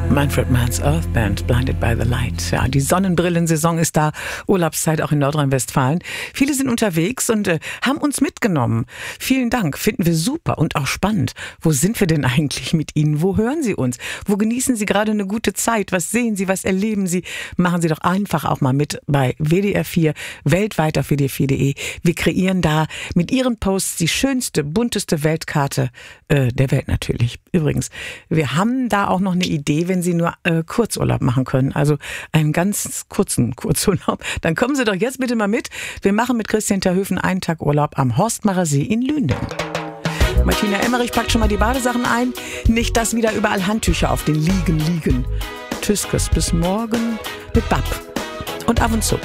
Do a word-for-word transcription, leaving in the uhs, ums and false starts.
Manfred Mann's Earth Band, Blinded by the Light. Ja, die Sonnenbrillensaison ist da, Urlaubszeit auch in Nordrhein-Westfalen. Viele sind unterwegs und äh, haben uns mitgenommen. Vielen Dank, finden wir super und auch spannend. Wo sind wir denn eigentlich mit Ihnen? Wo hören Sie uns? Wo genießen Sie gerade eine gute Zeit? Was sehen Sie, was erleben Sie? Machen Sie doch einfach auch mal mit bei W D R vier, weltweit auf W D R vier punkt de. Wir kreieren da mit Ihren Posts die schönste, bunteste Weltkarte äh, der Welt natürlich. Übrigens, wir haben da auch noch eine Idee, wenn Sie nur äh, Kurzurlaub machen können, also einen ganz kurzen Kurzurlaub, dann kommen Sie doch jetzt bitte mal mit. Wir machen mit Christian Terhöfen einen Tag Urlaub am Horstmacher See in Lünen. Martina Emmerich packt schon mal die Badesachen ein. Nicht, dass wieder überall Handtücher auf den Liegen liegen. Tschüss, bis morgen mit Bab und ab und zu.